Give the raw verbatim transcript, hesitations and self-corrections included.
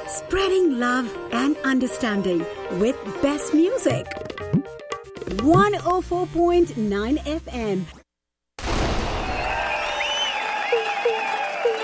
Spreading love and understanding with best music. one oh four point nine F M